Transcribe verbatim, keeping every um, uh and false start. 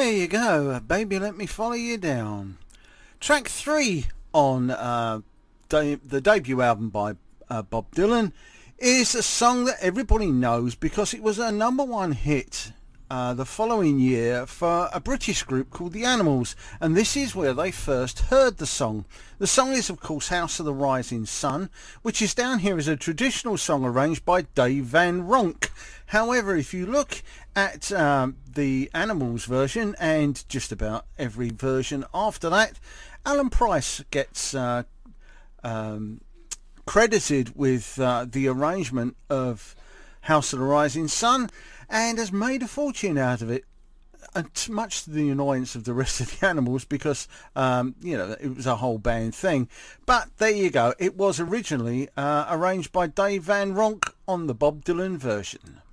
There you go, Baby Let Me Follow You Down. Track three on uh, de- the debut album by uh, Bob Dylan is a song that everybody knows because it was a number one hit uh, the following year for a British group called The Animals, and this is where they first heard the song. The song is of course House of the Rising Sun, which is down here as a traditional song arranged by Dave Van Ronk. However, if you look at um, the Animals version and just about every version after that, Alan Price gets uh, um, credited with uh, the arrangement of House of the Rising Sun and has made a fortune out of it, and much to the annoyance of the rest of the Animals because, um, you know, it was a whole band thing. But there you go. It was originally uh, arranged by Dave Van Ronk on the Bob Dylan version.